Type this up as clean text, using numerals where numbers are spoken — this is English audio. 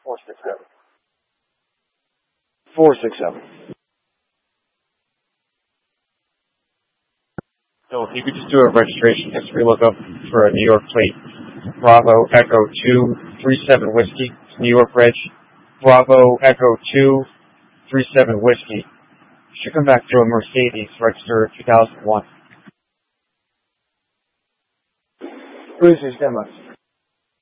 467. 467. So if you could just do a registration history lookup for a New York plate. Bravo Echo 237 Whiskey, New York Reg. Bravo Echo 237 Whiskey. Should come back to a Mercedes registered 2001. Cruiser Demos.